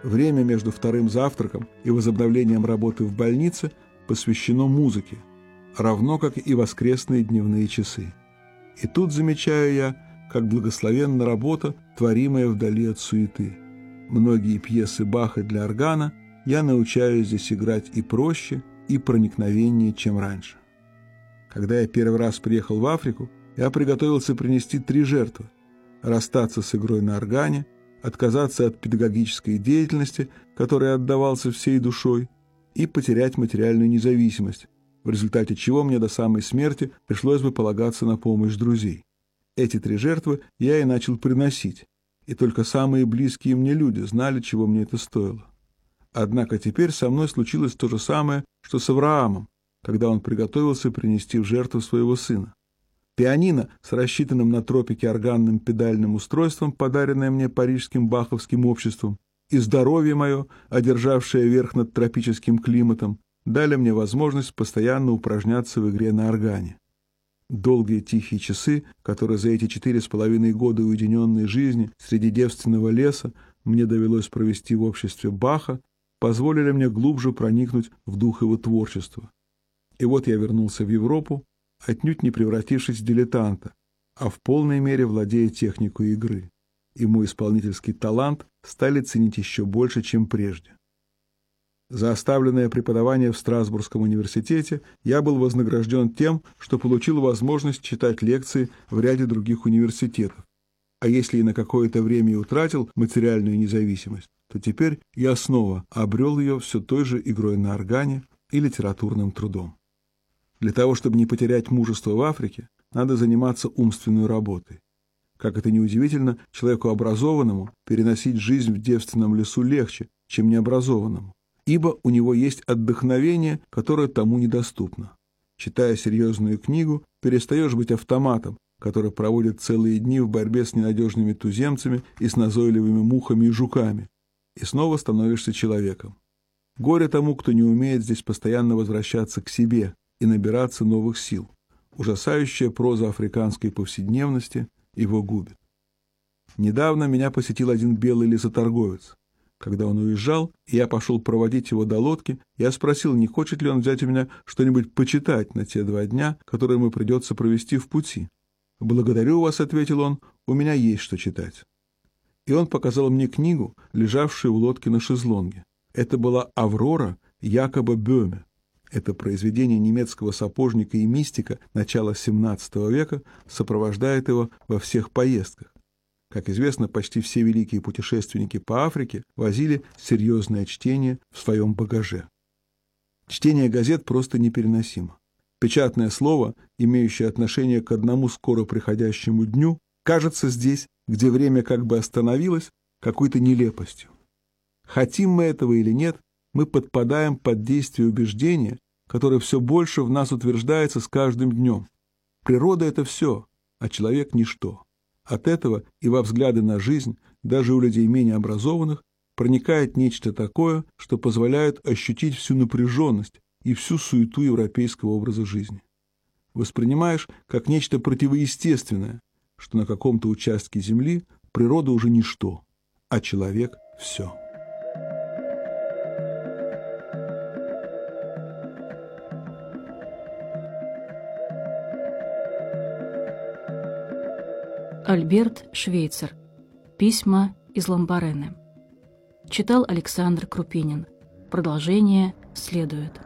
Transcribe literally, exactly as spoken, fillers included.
Время между вторым завтраком и возобновлением работы в больнице посвящено музыке, равно как и воскресные дневные часы. И тут замечаю я, как благословенна работа, творимая вдали от суеты. Многие пьесы Баха для органа я научаюсь здесь играть и проще, и проникновеннее, чем раньше. Когда я первый раз приехал в Африку, я приготовился принести три жертвы: расстаться с игрой на органе, отказаться от педагогической деятельности, которой отдавался всей душой, и потерять материальную независимость, в результате чего мне до самой смерти пришлось бы полагаться на помощь друзей. Эти три жертвы я и начал приносить, и только самые близкие мне люди знали, чего мне это стоило. Однако теперь со мной случилось то же самое, что с Авраамом, когда он приготовился принести в жертву своего сына. Пианино с рассчитанным на тропике органным педальным устройством, подаренное мне парижским баховским обществом, и здоровье мое, одержавшее верх над тропическим климатом, дали мне возможность постоянно упражняться в игре на органе. Долгие тихие часы, которые за эти четыре с половиной года уединенной жизни среди девственного леса мне довелось провести в обществе Баха, позволили мне глубже проникнуть в дух его творчества. И вот я вернулся в Европу, отнюдь не превратившись в дилетанта, а в полной мере владея техникой игры, и мой исполнительский талант стали ценить еще больше, чем прежде. За оставленное преподавание в Страсбургском университете я был вознагражден тем, что получил возможность читать лекции в ряде других университетов, а если и на какое-то время и утратил материальную независимость, то теперь я снова обрел ее все той же игрой на органе и литературным трудом. Для того, чтобы не потерять мужество в Африке, надо заниматься умственной работой. Как это ни удивительно, человеку образованному переносить жизнь в девственном лесу легче, чем необразованному, ибо у него есть отдохновение, которое тому недоступно. Читая серьезную книгу, перестаешь быть автоматом, который проводит целые дни в борьбе с ненадежными туземцами и с назойливыми мухами и жуками, и снова становишься человеком. Горе тому, кто не умеет здесь постоянно возвращаться к себе и набираться новых сил. Ужасающая проза африканской повседневности его губит. Недавно меня посетил один белый лесоторговец. Когда он уезжал, и я пошел проводить его до лодки, я спросил, не хочет ли он взять у меня что-нибудь почитать на те два дня, которые ему придется провести в пути. «Благодарю вас», — ответил он, — «у меня есть что читать». И он показал мне книгу, лежавшую в лодке на шезлонге. Это была «Аврора» Якоба Бёме. Это произведение немецкого сапожника и мистика начала семнадцатого века сопровождает его во всех поездках. Как известно, почти все великие путешественники по Африке возили серьезное чтение в своем багаже. Чтение газет просто непереносимо. Печатное слово, имеющее отношение к одному скоро приходящему дню, кажется здесь, где время как бы остановилось, какой-то нелепостью. Хотим мы этого или нет, мы подпадаем под действие убеждения, которое все больше в нас утверждается с каждым днем. Природа — это все, а человек — ничто. От этого и во взгляды на жизнь, даже у людей менее образованных, проникает нечто такое, что позволяет ощутить всю напряженность и всю суету европейского образа жизни. Воспринимаешь как нечто противоестественное, что на каком-то участке земли природа уже ничто, а человек — все. Альберт Швейцер. Письма из Ламбарене. Читал Александр Крупинин. Продолжение следует.